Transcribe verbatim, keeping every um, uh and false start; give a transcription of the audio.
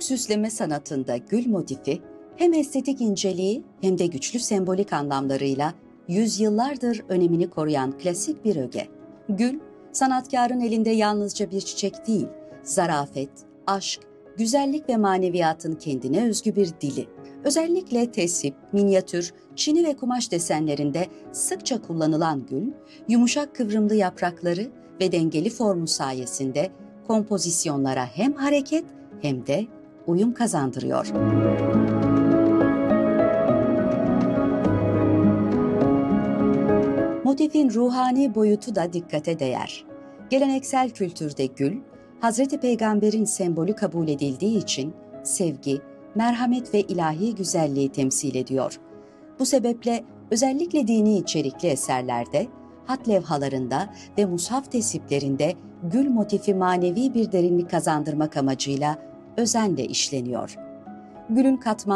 Türk süsleme sanatında gül motifi hem estetik inceliği hem de güçlü sembolik anlamlarıyla yüzyıllardır önemini koruyan klasik bir öge. Gül, sanatkarın elinde yalnızca bir çiçek değil, zarafet, aşk, güzellik ve maneviyatın kendine özgü bir dili. Özellikle tesip, minyatür, çini ve kumaş desenlerinde sıkça kullanılan gül, yumuşak kıvrımlı yaprakları ve dengeli formu sayesinde kompozisyonlara hem hareket hem de uyum kazandırıyor. Motifin ruhani boyutu da dikkate değer. Geleneksel kültürde gül, Hazreti Peygamber'in sembolü kabul edildiği için sevgi, merhamet ve ilahi güzelliği temsil ediyor. Bu sebeple özellikle dini içerikli eserlerde, hat levhalarında ve mushaf tesiplerinde gül motifi manevi bir derinlik kazandırmak amacıyla özenle işleniyor. Gülün katmanları